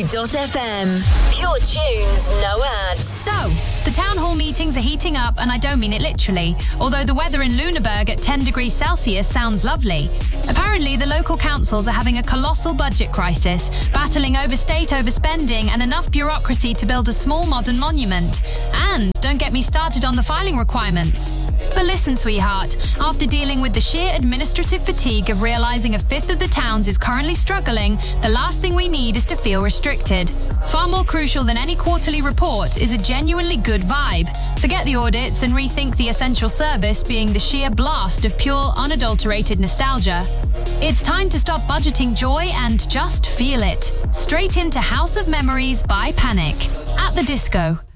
Disco.fm. Pure tunes, no ads. So, the town hall meetings are heating up, and I don't mean it literally, although the weather in Lüneburg at 10 degrees Celsius sounds lovely. Apparently, the local councils are having a colossal budget crisis, battling over state overspending and enough bureaucracy to build a small modern monument. And don't get me started on the filing requirements. But listen, sweetheart, after dealing with the sheer administrative fatigue of realizing a fifth of the towns is currently struggling, the last thing we need is to feel restricted. Far more crucial than any quarterly report is a genuinely good vibe. Forget the audits and rethink the essential service being the sheer blast of pure, unadulterated nostalgia. It's time to stop budgeting joy and just feel it. Straight into House of Memories by Panic. At the Disco.